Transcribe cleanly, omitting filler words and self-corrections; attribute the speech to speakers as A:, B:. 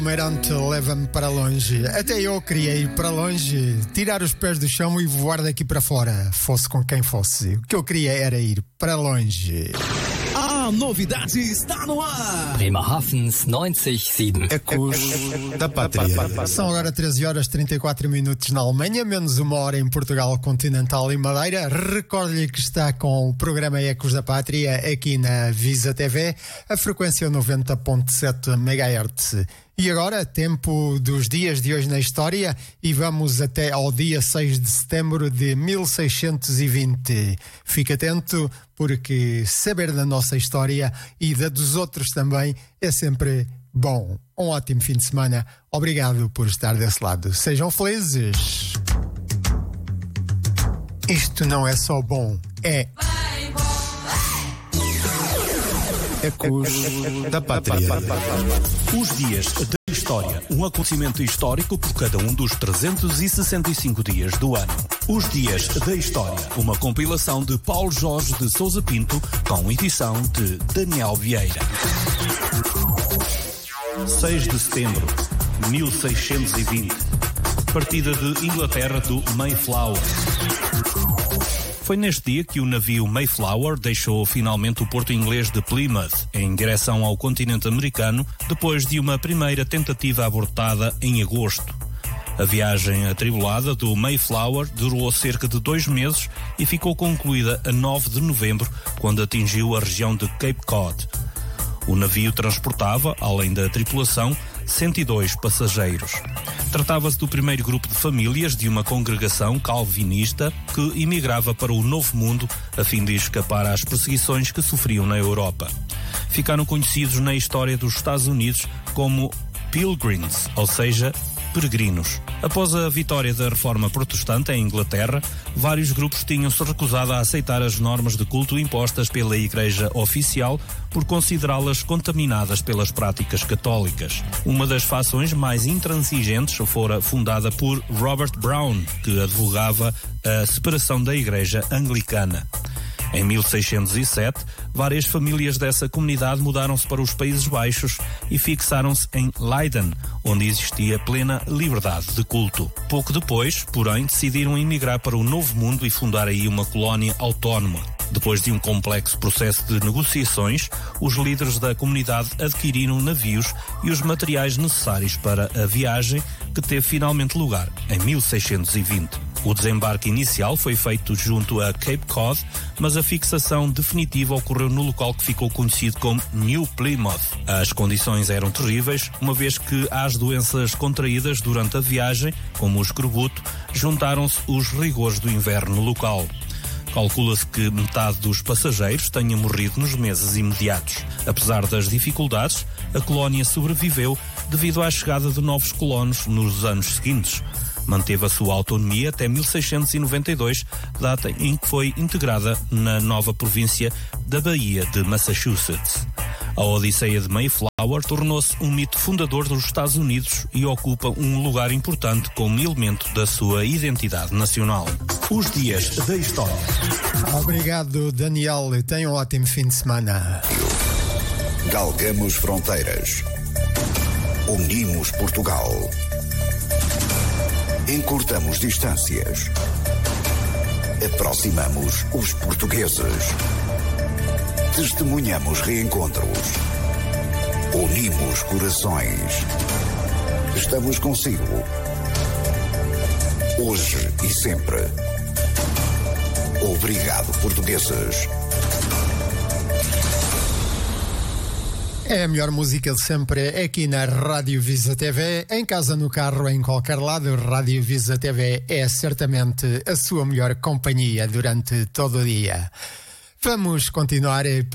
A: Meirante leva-me para longe. Até eu queria ir para longe, tirar os pés do chão e voar daqui para fora. Fosse com quem fosse. O que eu queria era ir para longe.
B: A novidade está no ar.
C: Bremerhavens 97.
D: Ecos da Pátria.
A: São agora 13 horas 34 minutos na Alemanha, menos uma hora em Portugal Continental e Madeira. Recordo-lhe que está com o programa Ecos da Pátria aqui na Visa TV, a frequência 90.7 MHz. E agora, tempo dos dias de hoje na história, e vamos até ao dia 6 de setembro de 1620. Fique atento, porque saber da nossa história e da dos outros também é sempre bom. Um ótimo fim de semana. Obrigado por estar desse lado. Sejam felizes. Isto não é só bom, é...
D: Ecos da Pátria.
B: Os dias da história. Um acontecimento histórico por cada um dos 365 dias do ano. Os dias da história. Uma compilação de Paulo Jorge de Sousa Pinto, com edição de Daniel Vieira. 6 de setembro de 1620. Partida de Inglaterra do Mayflower. Foi neste dia que o navio Mayflower deixou finalmente o porto inglês de Plymouth, em direção ao continente americano, depois de uma primeira tentativa abortada em agosto. A viagem atribulada do Mayflower durou cerca de 2 meses e ficou concluída a 9 de novembro, quando atingiu a região de Cape Cod. O navio transportava, além da tripulação, 102 passageiros. Tratava-se do primeiro grupo de famílias de uma congregação calvinista que emigrava para o Novo Mundo a fim de escapar às perseguições que sofriam na Europa. Ficaram conhecidos na história dos Estados Unidos como Pilgrims, ou seja, peregrinos. Após a vitória da Reforma Protestante em Inglaterra, vários grupos tinham-se recusado a aceitar as normas de culto impostas pela Igreja Oficial por considerá-las contaminadas pelas práticas católicas. Uma das fações mais intransigentes fora fundada por Robert Brown, que advogava a separação da Igreja Anglicana. Em 1607, várias famílias dessa comunidade mudaram-se para os Países Baixos e fixaram-se em Leiden, onde existia plena liberdade de culto. Pouco depois, porém, decidiram emigrar para o Novo Mundo e fundar aí uma colónia autónoma. Depois de um complexo processo de negociações, os líderes da comunidade adquiriram navios e os materiais necessários para a viagem, que teve finalmente lugar em 1620. O desembarque inicial foi feito junto a Cape Cod, mas a fixação definitiva ocorreu no local que ficou conhecido como New Plymouth. As condições eram terríveis, uma vez que às doenças contraídas durante a viagem, como o escorbuto, juntaram-se os rigores do inverno local. Calcula-se que metade dos passageiros tenha morrido nos meses imediatos. Apesar das dificuldades, a colónia sobreviveu devido à chegada de novos colonos nos anos seguintes. Manteve a sua autonomia até 1692, data em que foi integrada na nova província da Baía de Massachusetts. A Odisseia de Mayflower tornou-se um mito fundador dos Estados Unidos e ocupa um lugar importante como elemento da sua identidade nacional. Os dias da história.
A: Obrigado, Daniel. Tenha um ótimo fim de semana.
E: Galgamos fronteiras. Unimos Portugal. Encurtamos distâncias. Aproximamos os portugueses. Testemunhamos reencontros. Unimos corações. Estamos consigo. Hoje e sempre. Obrigado, portugueses.
A: É a melhor música de sempre aqui na Rádio Visa TV, em casa, no carro, em qualquer lado. Rádio Visa TV é certamente a sua melhor companhia durante todo o dia. Vamos continuar